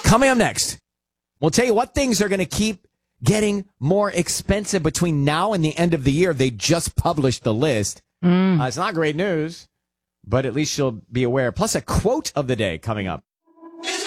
Coming up next, we'll tell you what things are going to keep getting more expensive between now and the end of the year. They just published the list. It's not great news, but at least you'll be aware. Plus a quote of the day coming up.